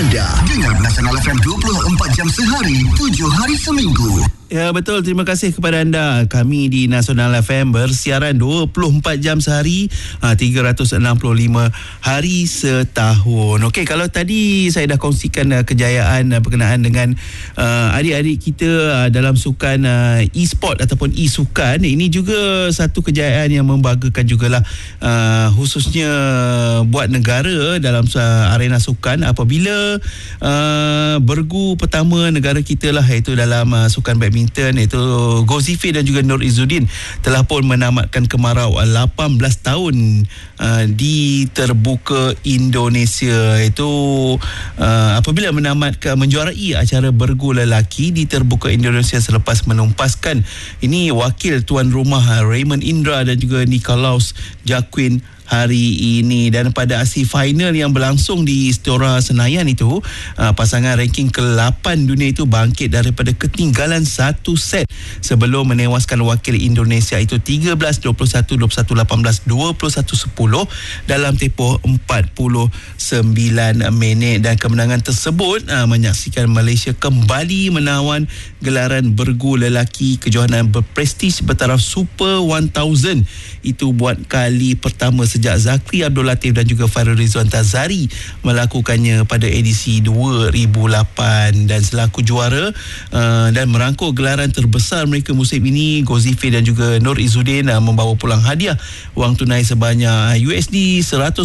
anda dengar Nasional FM 24 jam sehari, 7 hari seminggu. Ya, betul. Terima kasih kepada anda. Kami di Nasional FM bersiaran 24 jam sehari, 365 hari setahun. Okey, kalau tadi saya dah kongsikan kejayaan berkenaan dengan adik-adik kita dalam sukan e-sport ataupun e-sukan, ini juga satu kejayaan yang membanggakan jugalah, khususnya buat negara dalam arena sukan apabila bergu pertama negara kita lah, iaitu dalam sukan badminton, iaitu Gozifi dan juga Nur Izzuddin telah pun menamatkan kemarau 18 tahun di terbuka Indonesia, iaitu apabila menjuarai acara bergu lelaki di terbuka Indonesia selepas menumpaskan ini wakil tuan rumah Raymond Indra dan juga Nikolaus Jacquin hari ini. Dan pada aksi final yang berlangsung di Istora Senayan itu, pasangan ranking ke-8 dunia itu bangkit daripada ketinggalan satu set sebelum menewaskan wakil Indonesia itu 13, 21, 21, 18, 21, 10 dalam tempoh 49 minit. Dan kemenangan tersebut menyaksikan Malaysia kembali menawan gelaran bergu lelaki kejohanan berprestij bertaraf Super 1000 itu buat kali pertama sejak Zakri Abdul Latif dan juga Fairul Rizwan Tazari melakukannya pada edisi 2008. Dan selaku juara dan merangkul gelaran terbesar mereka musim ini, Gozifi dan juga Nur Izzuddin membawa pulang hadiah wang tunai sebanyak USD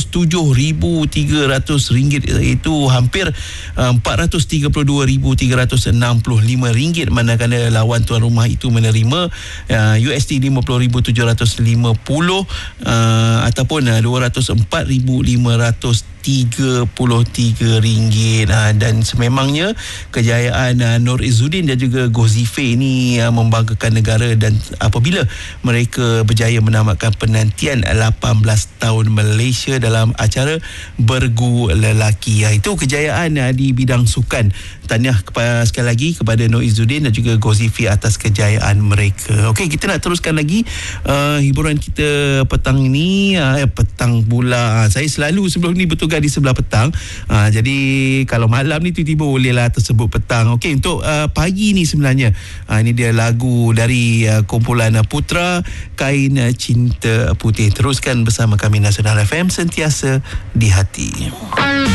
107,300 ringgit, iaitu hampir 432,365 ringgit, manakala lawan tuan rumah itu menerima USD 50,750 ataupun 204,533 ringgit. Dan sememangnya kejayaan Nur Izzuddin dan juga Gozifi ini membanggakan negara, dan apabila mereka berjaya menamatkan penantian 18 tahun Malaysia dalam acara bergu lelaki. Itu kejayaan di bidang sukan. Tahniah sekali lagi kepada Nur Izzuddin dan juga Gozifi atas kejayaan mereka. Okey, kita nak teruskan lagi hiburan kita petang ini. Petang pula, saya selalu sebelum ni bertugas di sebelah petang, jadi kalau malam ni tiba-tiba bolehlah tersebut petang. Okey, untuk pagi ni sebenarnya ini dia lagu dari kumpulan Putra, Kain Cinta Putih. Teruskan bersama kami Nasional FM, sentiasa di hati.